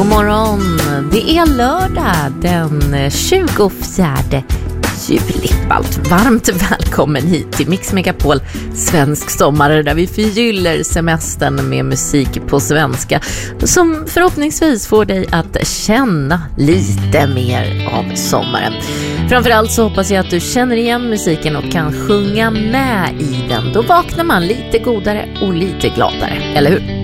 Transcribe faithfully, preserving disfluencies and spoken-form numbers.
God morgon, det är lördag den tjugofjärde juli. Allt varmt välkommen hit till Mix Megapol Svensk sommar, där vi förgyller semestern med musik på svenska som förhoppningsvis får dig att känna lite mer av sommaren. Framförallt så hoppas jag att du känner igen musiken och kan sjunga med i den. Då vaknar man lite godare och lite gladare, eller hur?